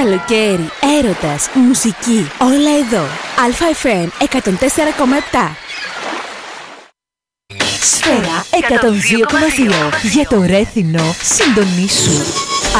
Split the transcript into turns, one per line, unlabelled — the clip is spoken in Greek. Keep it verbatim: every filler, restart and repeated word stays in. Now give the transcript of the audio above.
καλοκαίρι, έρωτας, μουσική, όλα εδώ. Α-εφ εμ εκατόν τέσσερα κόμμα επτά. Σφαίρα εκατόν δύο κόμμα δύο. Για το Ρέθινο, συντονίσου.